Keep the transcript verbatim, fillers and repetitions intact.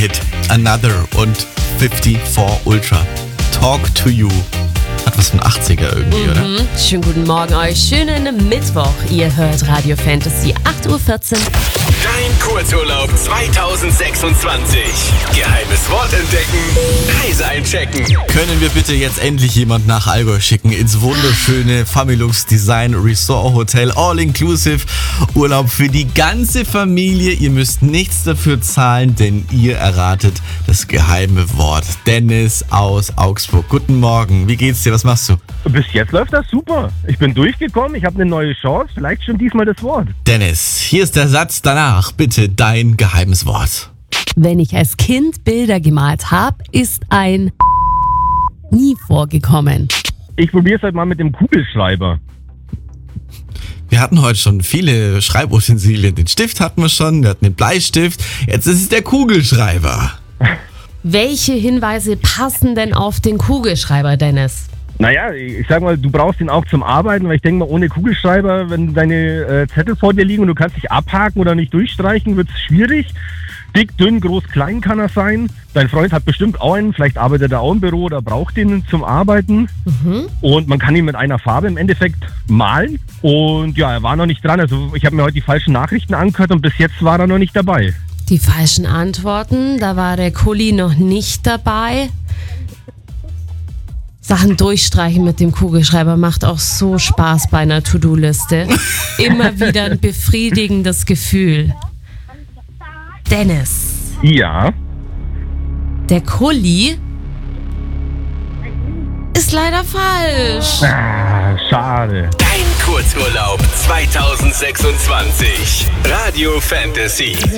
Hit Another und fünfundfünfzig Ultra. Talk to You. Hat was von achtziger irgendwie, Mhm. oder? Schönen guten Morgen euch. Schönen Mittwoch. Ihr hört Radio Fantasy acht Uhr vierzehn. Dein Kurzurlaub zweitausendsechsundzwanzig. Geheimes Wort entdecken. Reise einchecken. Können wir bitte jetzt endlich jemand nach Allgäu schicken ins wunderschöne Familux Design Resort Hotel All Inclusive Urlaub für die ganze Familie. Ihr müsst nichts dafür zahlen, denn ihr erratet das geheime Wort. Dennis aus Augsburg. Guten Morgen. Wie geht's dir? Was machst du? Bis jetzt läuft das super. Ich bin durchgekommen, ich habe eine neue Chance. Vielleicht stimmt diesmal das Wort. Dennis, hier ist der Satz danach. Bitte dein geheimes Wort. Wenn ich als Kind Bilder gemalt habe, ist ein nie vorgekommen. Ich probiere es halt mal mit dem Kugelschreiber. Wir hatten heute schon viele Schreibutensilien. Den Stift hatten wir schon, wir hatten den Bleistift. Jetzt ist es der Kugelschreiber. Welche Hinweise passen denn auf den Kugelschreiber, Dennis? Naja, ich sag mal, du brauchst den auch zum Arbeiten, weil ich denke mal, ohne Kugelschreiber, wenn deine äh, Zettel vor dir liegen und du kannst dich abhaken oder nicht durchstreichen, wird es schwierig. Dick, dünn, groß, klein kann er sein. Dein Freund hat bestimmt auch einen, vielleicht arbeitet er auch im Büro oder braucht ihn zum Arbeiten. Mhm. Und man kann ihn mit einer Farbe im Endeffekt malen. Und ja, er war noch nicht dran. Also ich habe mir heute die falschen Nachrichten angehört und bis jetzt war er noch nicht dabei. Die falschen Antworten, da war der Kuli noch nicht dabei. Sachen durchstreichen mit dem Kugelschreiber macht auch so Spaß bei einer To-Do-Liste. Immer wieder ein befriedigendes Gefühl. Dennis, Ja. der Kuli ist leider falsch. Ah, schade. Dein Kurzurlaub zweitausendsechsundzwanzig. Radio Fantasy.